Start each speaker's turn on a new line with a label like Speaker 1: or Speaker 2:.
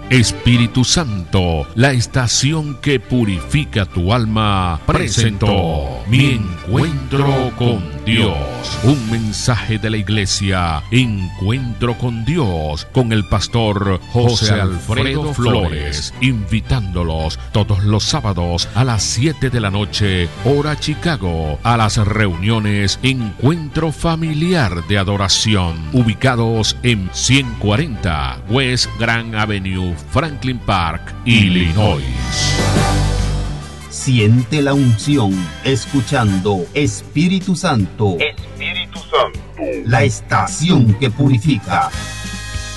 Speaker 1: Espíritu Santo, la estación que purifica tu alma, presentó Mi Encuentro con Dios. Un mensaje de la iglesia Encuentro con Dios, con el pastor José Alfredo Flores, invitándolos todos los sábados a las 7 de la noche, hora Chicago, a las reuniones Encuentro Familiar de Adoración, ubicados en 140 West Grand Avenue, Franklin Park, Illinois.
Speaker 2: Siente la unción escuchando Espíritu Santo.
Speaker 3: Espíritu Santo.
Speaker 2: La estación que purifica.